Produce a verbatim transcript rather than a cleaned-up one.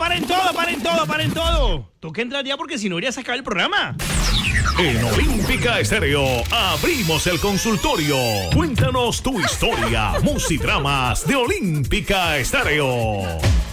paren todo, paren todo, paren todo. Toca entrar ya porque si no irías a acabar el programa. En Olímpica Estéreo abrimos el consultorio. Cuéntanos tu historia, musidramas de Olímpica Estéreo.